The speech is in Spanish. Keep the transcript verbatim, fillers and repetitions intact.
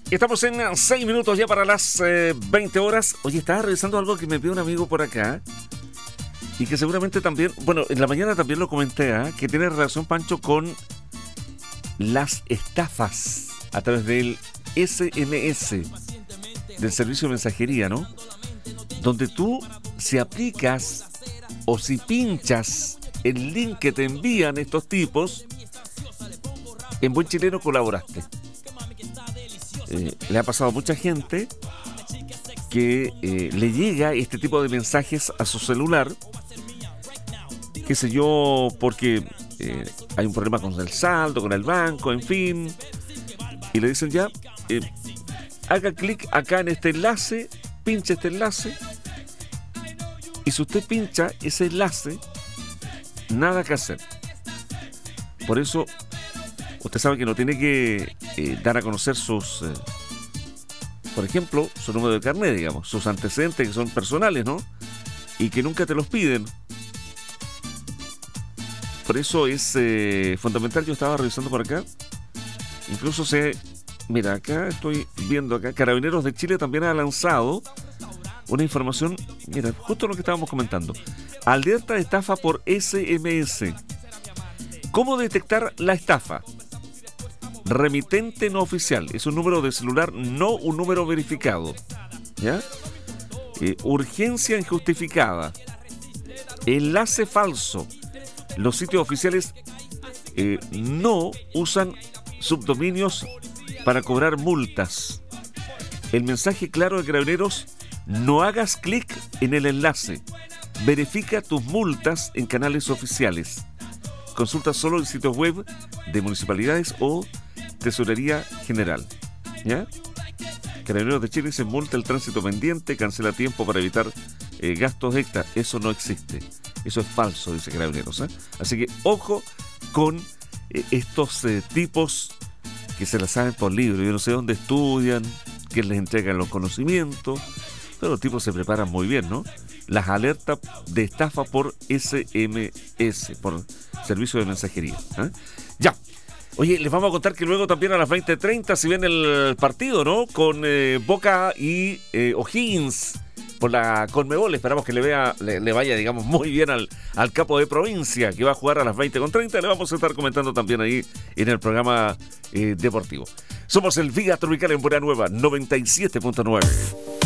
Estamos en seis minutos ya para las eh, veinte horas. Oye, estaba revisando algo que me pidió un amigo por acá y que seguramente también, bueno, en la mañana también lo comenté, ¿eh? Que tiene relación, Pancho, con las estafas a través del ese eme ese, del servicio de mensajería, ¿no? Donde tú, si aplicas o si pinchas el link que te envían estos tipos, en buen chileno colaboraste. Eh, le ha pasado a mucha gente que eh, le llega este tipo de mensajes a su celular, qué sé yo, porque eh, hay un problema con el saldo, con el banco, en fin, y le dicen ya, eh, haga clic acá en este enlace, pinche este enlace, y si usted pincha ese enlace, nada que hacer. Por eso usted sabe que no tiene que eh, dar a conocer sus, eh, por ejemplo, su número de carnet, digamos, sus antecedentes que son personales, ¿no? Y que nunca te los piden. Por eso es eh, fundamental. Yo estaba revisando por acá. Incluso se... Mira, acá estoy viendo acá. Carabineros de Chile también ha lanzado una información. Mira, justo lo que estábamos comentando. Alerta de estafa por ese eme ese. ¿Cómo detectar la estafa? Remitente no oficial, es un número de celular, no un número verificado, ¿ya? Eh, urgencia injustificada, enlace falso. Los sitios oficiales eh, no usan subdominios para cobrar multas. El mensaje claro de Carabineros: no hagas clic en el enlace, verifica tus multas en canales oficiales. Consulta solo el sitio web de municipalidades o Tesorería General, ¿ya? Carabineros de Chile se multa el tránsito pendiente, cancela tiempo para evitar eh, gastos extra. Eso no existe, eso es falso, dice Carabineros, ¿eh? Así que ojo con eh, estos eh, tipos que se la saben por libro. Yo no sé dónde estudian, quién les entrega los conocimientos, pero los tipos se preparan muy bien, ¿no? Las alertas de estafa por ese eme ese, por servicio de mensajería, ¿eh? Ya. Oye, les vamos a contar que luego también a las veinte treinta se viene el partido, ¿no? Con eh, Boca y eh, O'Higgins por la Conmebol. Esperamos que le vea, le, le vaya, digamos, muy bien al, al capo de provincia, que va a jugar a las veinte treinta. Le vamos a estar comentando también ahí en el programa eh, deportivo. Somos el Vía Tropical en Buena Nueva, noventa y siete punto nueve.